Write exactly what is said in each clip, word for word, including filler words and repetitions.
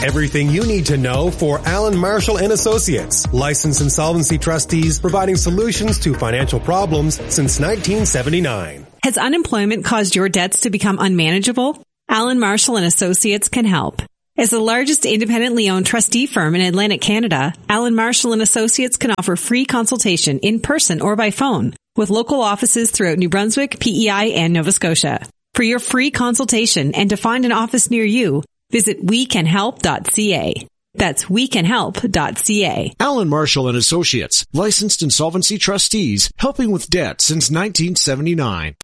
Everything you need to know for Allen Marshall and Associates, licensed insolvency trustees providing solutions to financial problems since nineteen seventy-nine. Has unemployment caused your debts to become unmanageable? Allen Marshall and Associates can help. As the largest independently owned trustee firm in Atlantic Canada, Allen Marshall and Associates can offer free consultation in person or by phone with local offices throughout New Brunswick, P E I, and Nova Scotia. For your free consultation and to find an office near you, visit we can help dot c a. That's we can help dot c a. Allen Marshall and Associates, licensed insolvency trustees, helping with debt since nineteen seventy-nine.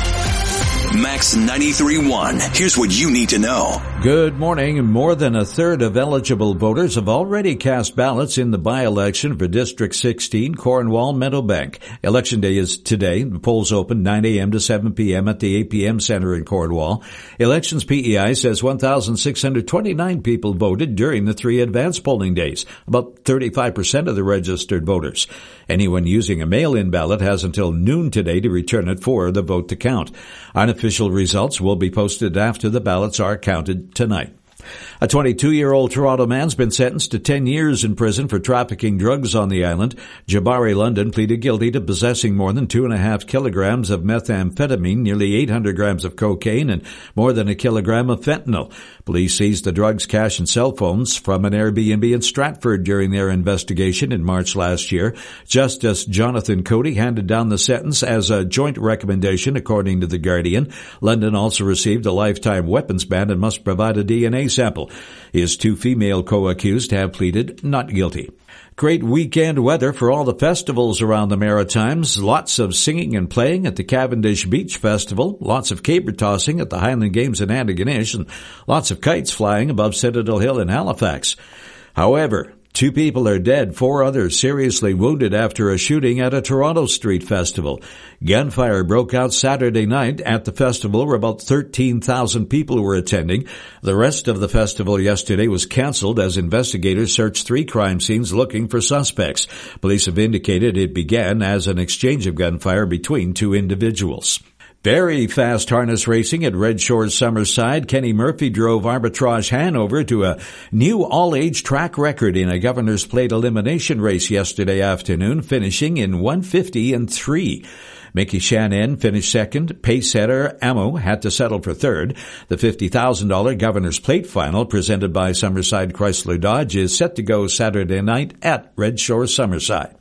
Max ninety-three point one. Here's what you need to know. Good morning. More than a third of eligible voters have already cast ballots in the by-election for District sixteen, Cornwall Meadowbank. Election day is today. The polls open nine a.m. to seven p.m. at the A P M Center in Cornwall. Elections P E I says one thousand six hundred twenty-nine people voted during the three advance polling days, about thirty-five percent of the registered voters. Anyone using a mail-in ballot has until noon today to return it for the vote to count. Unofficial results will be posted after the ballots are counted tonight. A twenty-two-year-old Toronto man's been sentenced to ten years in prison for trafficking drugs on the island. Jabari London pleaded guilty to possessing more than two and a half kilograms of methamphetamine, nearly eight hundred grams of cocaine, and more than a kilogram of fentanyl. Police seized the drugs, cash, and cell phones from an Airbnb in Stratford during their investigation in March last year. Justice Jonathan Cody handed down the sentence as a joint recommendation, according to The Guardian. London also received a lifetime weapons ban and must provide a D N A sample. His two female co-accused have pleaded not guilty. Great weekend weather for all the festivals around the Maritimes. Lots of singing and playing at the Cavendish Beach Festival. Lots of caber tossing at the Highland Games in Antigonish. And lots of kites flying above Citadel Hill in Halifax. However, two people are dead, four others seriously wounded after a shooting at a Toronto street festival. Gunfire broke out Saturday night at the festival where about thirteen thousand people were attending. The rest of the festival yesterday was canceled as investigators searched three crime scenes looking for suspects. Police have indicated it began as an exchange of gunfire between two individuals. Very fast harness racing at Red Shores Summerside. Kenny Murphy drove Arbitrage Hanover to a new all-age track record in a Governor's Plate elimination race yesterday afternoon, finishing in one fifty and three. Mickey Shannon finished second. Pace setter Amo had to settle for third. The fifty thousand dollars Governor's Plate final presented by Summerside Chrysler Dodge is set to go Saturday night at Red Shores Summerside.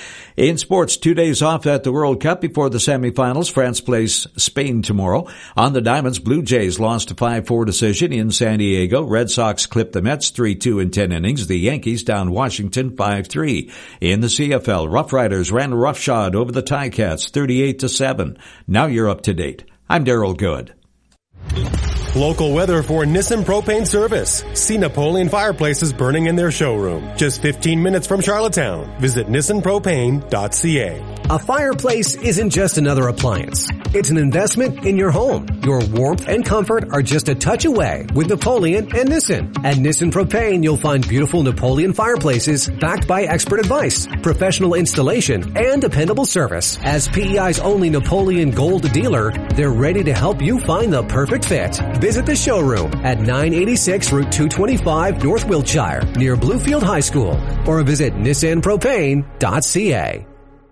In sports, two days off at the World Cup before the semifinals. France plays Spain tomorrow. On the Diamonds, Blue Jays lost a five four decision in San Diego. Red Sox clipped the Mets three two in ten innings. The Yankees down Washington five three. In the C F L, Rough Riders ran roughshod over the Ticats thirty-eight to seven. Now you're up to date. I'm Daryl Good. Local weather for Nissan Propane Service. See Napoleon fireplaces burning in their showroom. Just fifteen minutes from Charlottetown. Visit nissan propane dot c a. A fireplace isn't just another appliance. It's an investment in your home. Your warmth and comfort are just a touch away with Napoleon and Nissan. At Nissan Propane, you'll find beautiful Napoleon fireplaces backed by expert advice, professional installation, and dependable service. As P E I's only Napoleon Gold dealer, they're ready to help you find the perfect fit. Visit the showroom at nine eighty-six Route two twenty-five North Wiltshire near Bluefield High School or visit nissan propane dot c a.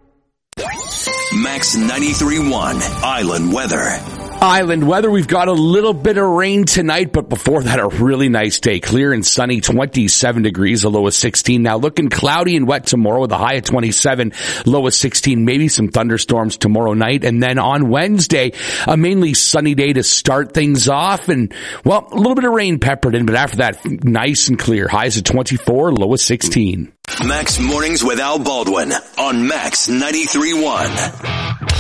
Max ninety-three point one Island Weather. Island weather, we've got a little bit of rain tonight, but before that, a really nice day. Clear and sunny, twenty-seven degrees, a low of sixteen. Now looking cloudy and wet tomorrow with a high of twenty-seven, low of sixteen, maybe some thunderstorms tomorrow night. And then on Wednesday, a mainly sunny day to start things off. And, well, a little bit of rain peppered in, but after that, nice and clear. Highs of twenty-four, low of sixteen. Max Mornings with Al Baldwin on Max ninety-three point one.